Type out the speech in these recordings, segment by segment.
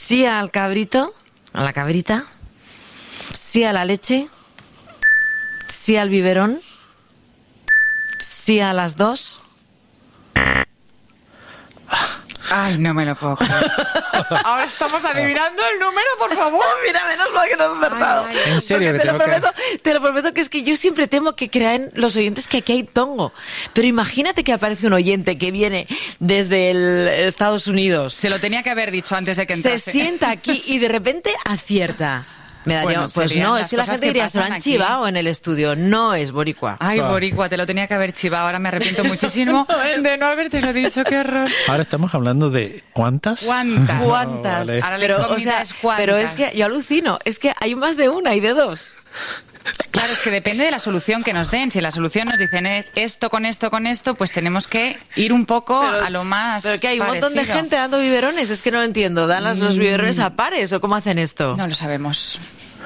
Sí al cabrito, a la cabrita. Sí a la leche. Sí al biberón. Sí a las dos. Ay, no me lo puedo creer. Ahora estamos adivinando el número, por favor. Mira, menos mal que no he acertado. Ay, En serio, que Te lo prometo que es que yo siempre temo que crean los oyentes que aquí hay tongo. Pero imagínate que aparece un oyente que viene desde Estados Unidos. Se lo tenía que haber dicho antes de que entrase. Se sienta aquí y de repente acierta. Me daría, Bueno, pues serían no, las es que la cosas gente que diría, se lo pasan han aquí. chivado en el estudio. No es boricua. Ay, boricua, te lo tenía que haber chivado. Ahora me arrepiento muchísimo de no habértelo dicho. Qué horror. Ahora estamos hablando de ¿cuántas? ¿Cuántas? ¿Cuántas? vale. Ahora la Pero, incógnita es cuántas. pero es que yo alucino. Es que hay más de una y de dos. Claro, es que depende de la solución que nos den. Si la solución nos dicen es esto, pues tenemos que ir un poco a lo más Pero que hay un montón de parecido. gente dando biberones. Es que no lo entiendo. ¿Dan los biberones a pares o cómo hacen esto? No lo sabemos.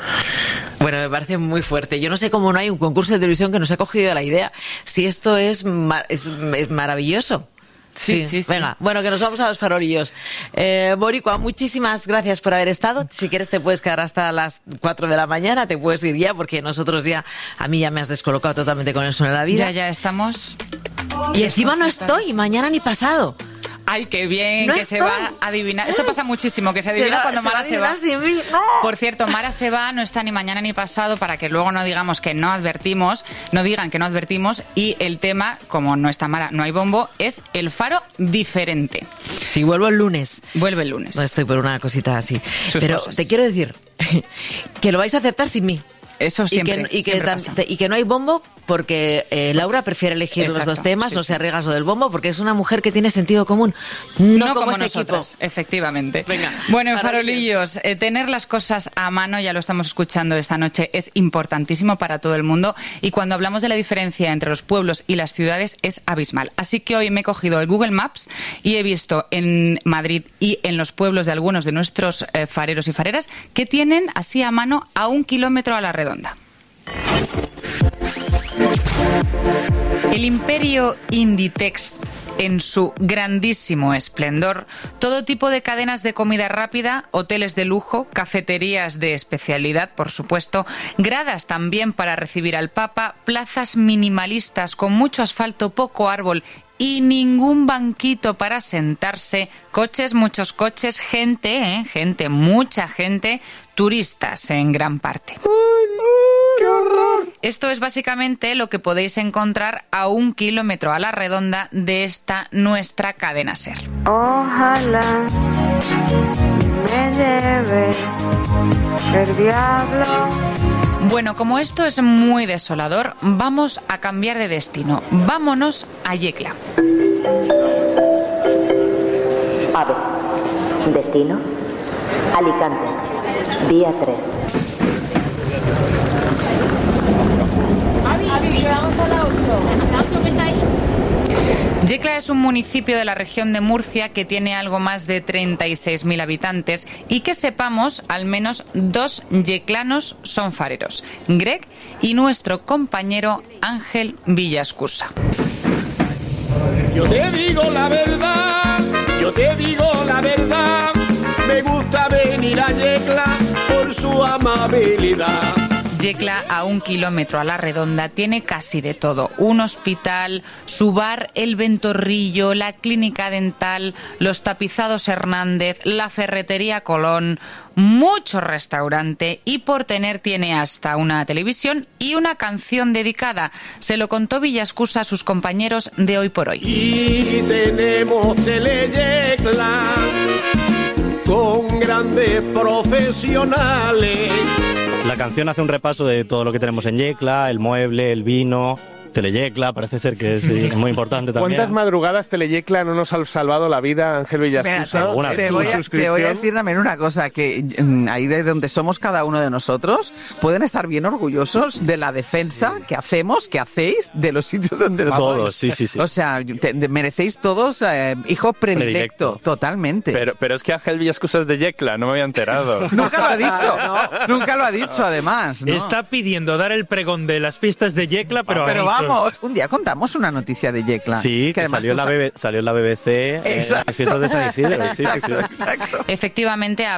Bueno, me parece muy fuerte. Yo no sé cómo no hay un concurso de televisión que nos ha cogido la idea. Si esto es maravilloso. Sí. Venga, bueno, que nos vamos a los farolillos. Boricua, muchísimas gracias por haber estado. Si quieres te puedes quedar hasta las 4 de la mañana, te puedes ir ya, porque nosotros a mí ya me has descolocado totalmente con el Son de la Vida. Ya estamos. Y encima no estoy, mañana ni pasado. Ay, qué bien, No que estoy. se va a adivinar. Esto pasa muchísimo, que se adivina cuando Mara se va. Sin mí. ¡No! Por cierto, Mara se va, no está ni mañana ni pasado, para que luego no digamos que no advertimos, no digan que no advertimos. Y el tema, como no está Mara, no hay bombo, es el faro diferente. Si vuelvo el lunes. Vuelve el lunes. No estoy por una cosita así. Sus Pero cosas. te quiero decir que lo vais a acertar sin mí. Eso siempre, siempre pasa. Y que no hay bombo porque Laura prefiere elegir los Exacto, dos temas, sí, no sí. se arriesga lo del bombo porque es una mujer que tiene sentido común. No como este nosotras, equipo. efectivamente. Venga, Bueno, en farolillos. farolillos, tener las cosas a mano, ya lo estamos escuchando esta noche, es importantísimo para todo el mundo. Y cuando hablamos de la diferencia entre los pueblos y las ciudades es abismal. Así que hoy me he cogido el Google Maps y he visto en Madrid y en los pueblos de algunos de nuestros fareros y fareras que tienen así a mano a 1 kilómetro a la redonda. El imperio Inditex, en su grandísimo esplendor, todo tipo de cadenas de comida rápida, hoteles de lujo, cafeterías de especialidad, por supuesto, gradas también para recibir al Papa, plazas minimalistas con mucho asfalto, poco árbol y ningún banquito para sentarse, coches, muchos coches, gente, mucha gente, turistas en gran parte. ¡Qué horror! Esto es básicamente lo que podéis encontrar a 1 kilómetro a la redonda de esta nuestra cadena SER. Ojalá me lleve el diablo. Bueno, como esto es muy desolador, vamos a cambiar de destino. Vámonos a Yecla. AVE. Destino. Alicante. Día 3. Yecla es un municipio de la región de Murcia que tiene algo más de 36.000 habitantes y que sepamos, al menos 2 yeclanos son fareros, Greg y nuestro compañero Ángel Villascusa. Yo te digo la verdad, me gusta venir a Yecla por su amabilidad. Yecla, a 1 kilómetro a la redonda, tiene casi de todo. Un hospital, su bar El Ventorrillo, la clínica dental, los tapizados Hernández, la ferretería Colón, mucho restaurante y por tener tiene hasta una televisión y una canción dedicada. Se lo contó Villascusa a sus compañeros de Hoy por Hoy. Y tenemos Teleyecla con grandes profesionales. La canción hace un repaso de todo lo que tenemos en Yecla, el mueble, el vino, Teleyecla, parece ser que sí, es muy importante también. ¿Cuántas madrugadas Teleyecla no nos ha salvado la vida, Ángel Villascusa? Alguna vez. Te voy a decir también una cosa, que ahí de donde somos cada uno de nosotros, pueden estar bien orgullosos de la defensa que hacéis de los sitios donde Todos, sí. O sea, merecéis todos hijo predilecto, totalmente. Pero es que Ángel Villascusa es de Yecla, no me había enterado. Nunca lo ha dicho, nunca lo ha dicho además, ¿no? Está pidiendo dar el pregón de las fiestas de Yecla, pero vamos, un día contamos una noticia de Yecla. Sí, que además salió en la BBC en las fiestas de San Isidro. Sí, sí, sí. Exacto. Efectivamente,